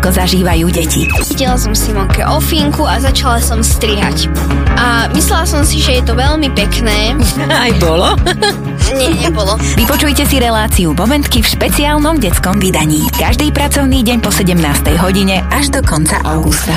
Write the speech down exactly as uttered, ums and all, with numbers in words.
ako zažívajú deti. Videla som Simonke ofinku a začala som strihať. A myslela som si, že je to veľmi pekné. Aj bolo? Nie, nebolo. Vypočujte si reláciu Momentky v špeciálnom detskom vydaní. Každý pracovný deň po sedemnástej hodine až do konca augusta.